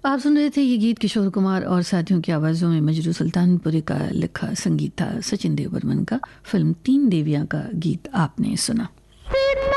आप सुन रहे थे ये गीत किशोर कुमार और साथियों की आवाज़ों में मजरू सुल्तानपुरी का लिखा संगीत था सचिन देव बर्मन का। फिल्म तीन देवियां का गीत आपने सुना।